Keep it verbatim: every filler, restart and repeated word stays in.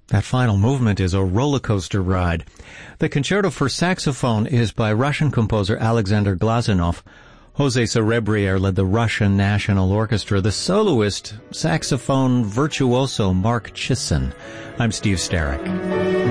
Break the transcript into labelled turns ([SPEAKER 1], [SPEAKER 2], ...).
[SPEAKER 1] That final movement is a roller coaster ride. The Concerto for Saxophone is by Russian composer Alexander Glazunov. Jose Cerebrier led the Russian National Orchestra. The soloist, saxophone virtuoso Mark Chissen. I'm Steve Starrick.